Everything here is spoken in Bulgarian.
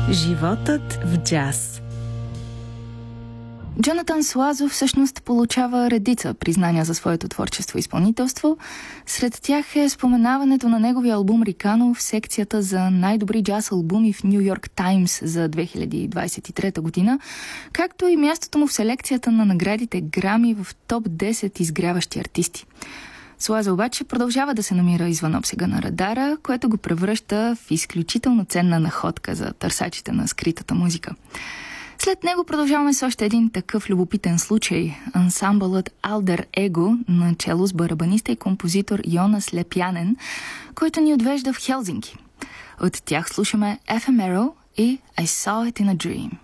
Животът в джаз. Джонатан Суазо всъщност получава редица признания за своето творчество и изпълнителство. Сред тях е споменаването на неговия албум «Рикано» в секцията за най-добри джаз албуми в Ню Йорк Таймс за 2023 година, както и мястото му в селекцията на наградите Грами в топ 10 изгряващи артисти. Суазо обаче продължава да се намира извън обсега на радара, което го превръща в изключително ценна находка за търсачите на скритата музика. След него продължаваме с още един такъв любопитен случай – ансамбълът Алдер Его, начело с барабаниста и композитор Йонас Лепянен, който ни отвежда в Хелзинки. От тях слушаме Ephemeral и I Saw It in a Dream.